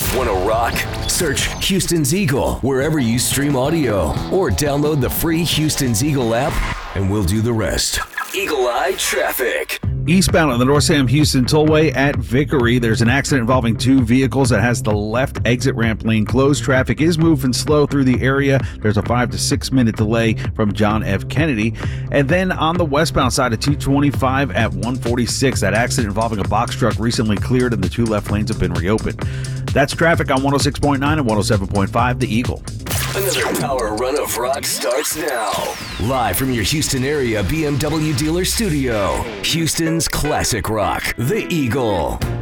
Want to rock? Search Houston's Eagle wherever you stream audio or download the free Houston's Eagle app and we'll do the rest. Eagle Eye Traffic. Eastbound on the North Sam Houston Tollway at Vickery, there's an accident involving two vehicles that has the left exit ramp lane closed. Traffic is moving slow through the area. There's a 5 to 6 minute delay from John F. Kennedy. And then on the westbound side of 225 at 146, that accident involving a box truck recently cleared and the two left lanes have been reopened. That's traffic on 106.9 and 107.5 The Eagle. Another power run of rock starts now. Live from your Houston area BMW dealer studio. Houston's classic rock, The Eagle.